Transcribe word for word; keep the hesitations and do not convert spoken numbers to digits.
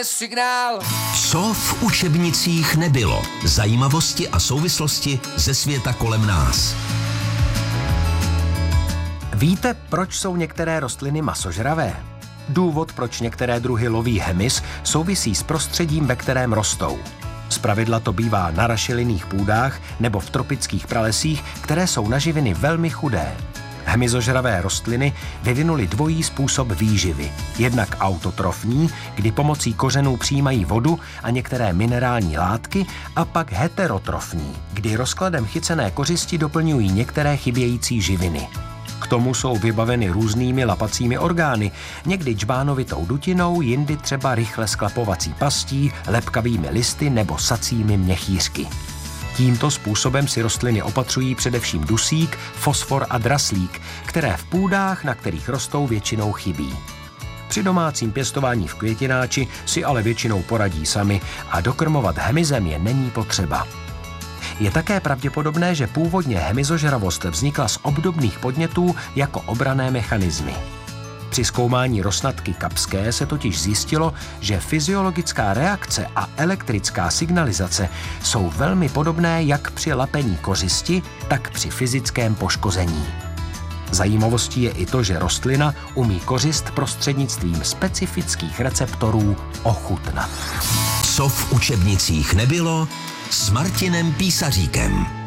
Signál. Co v učebnicích nebylo? Zajímavosti a souvislosti ze světa kolem nás. Víte, proč jsou některé rostliny masožravé? Důvod, proč některé druhy loví hmyz, souvisí s prostředím, ve kterém rostou. Zpravidla to bývá na rašelinných půdách nebo v tropických pralesích, které jsou na živiny velmi chudé. Hmyzožravé rostliny vyvinuly dvojí způsob výživy. Jednak autotrofní, kdy pomocí kořenů přijímají vodu a některé minerální látky, a pak heterotrofní, kdy rozkladem chycené kořisti doplňují některé chybějící živiny. K tomu jsou vybaveny různými lapacími orgány, někdy džbánovitou dutinou, jindy třeba rychle sklapovací pastí, lepkavými listy nebo sacími měchýřky. Tímto způsobem si rostliny opatřují především dusík, fosfor a draslík, které v půdách, na kterých rostou, většinou chybí. Při domácím pěstování v květináči si ale většinou poradí sami a dokrmovat hmyzem je není potřeba. Je také pravděpodobné, že původně hmyzožravost vznikla z obdobných podnětů jako obranné mechanismy. Při zkoumání rosnatky kapské se totiž zjistilo, že fyziologická reakce a elektrická signalizace jsou velmi podobné jak při lapení kořisti, tak při fyzickém poškození. Zajímavostí je i to, že rostlina umí kořist prostřednictvím specifických receptorů ochutnat. Co v učebnicích nebylo? S Martinem Písaříkem.